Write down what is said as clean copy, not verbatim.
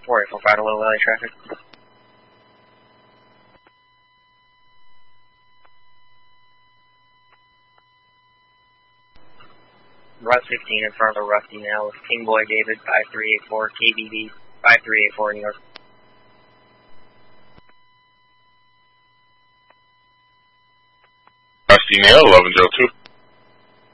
4845 to Little Valley traffic. Rust 15 in front of the Rusty now with King Boy David 5384, KBB 5384 New York. Rusty Nail 1102.